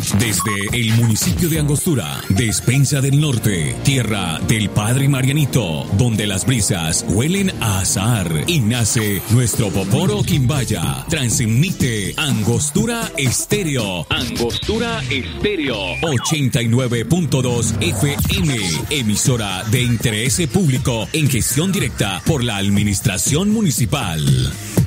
Desde el municipio de Angostura, Despensa del Norte, tierra del Padre Marianito, donde las brisas huelen a azahar y nace nuestro Poporo Quimbaya. Transmite Angostura Estéreo. Angostura Estéreo 89.2 FM, emisora de interés público en gestión directa por la administración municipal.